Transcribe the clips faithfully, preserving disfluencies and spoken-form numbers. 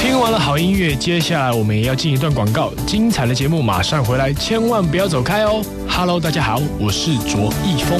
听完了好音乐，接下来我们也要进一段广告，精彩的节目马上回来，千万不要走开哦。Hello， 大家好，我是卓一峰。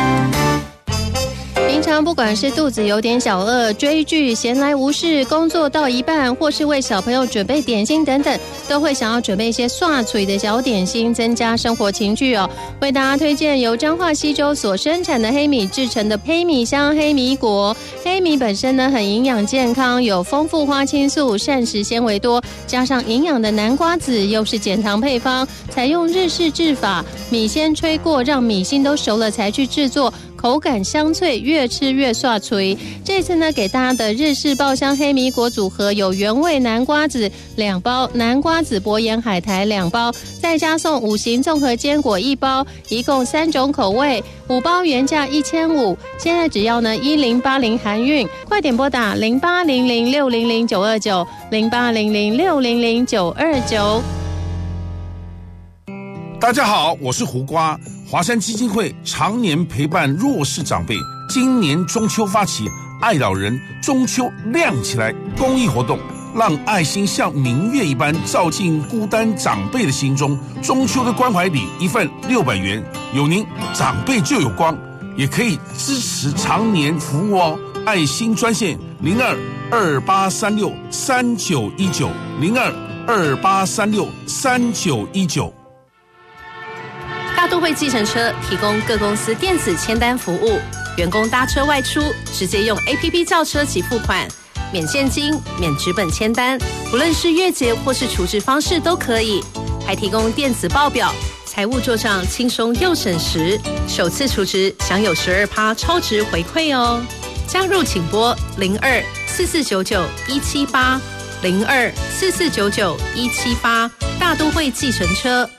平常不管是肚子有点小饿、追剧、闲来无事、工作到一半，或是为小朋友准备点心等等，都会想要准备一些刷嘴的小点心，增加生活情趣哦。为大家推荐由彰化溪州所生产的黑米制成的黑米香黑米果。黑米本身呢很营养健康，有丰富花青素、膳食纤维多，加上营养的南瓜子，又是减糖配方，采用日式制法，米先吹过，让米心都熟了才去制作。口感香脆，越吃越刷脆。这次呢，给大家的日式爆香黑米果组合有原味南瓜子两包，南瓜子薄盐海苔两包，再加送五型综合坚果一包，一共三种口味，五包原价一千五，现在只要呢一零八零含运，快点拨打零八零零六零零九二九零八零零六零零九二九。 大家好，我是胡瓜。华山基金会常年陪伴弱势长辈，今年中秋发起爱老人中秋亮起来公益活动，让爱心像明月一般照进孤单长辈的心中。中秋的关怀礼一份六百元，有您长辈就有光，也可以支持常年服务哦。爱心专线零二二八三六三九一九零二二八三六三九一九。 大都会计程车提供各公司电子签单服务，员工搭车外出直接用 A P P 叫车及付款，免现金、免纸本签单，不论是月结或是储值方式都可以，还提供电子报表，财务做账轻松又省时，首次储值享有 百分之十二 超值回馈哦。加入请拨零二四四九九一七八零二四四九九一七八，大都会计程车。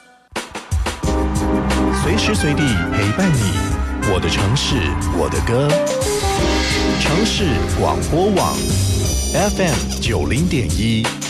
随时随地陪伴你，我的城市，我的歌。城市广播网 F M 九零点一。